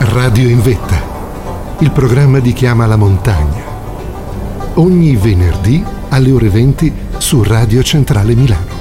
Radio in Vetta, il programma di Chiama la Montagna. Ogni venerdì alle ore 20 su Radio Centrale Milano.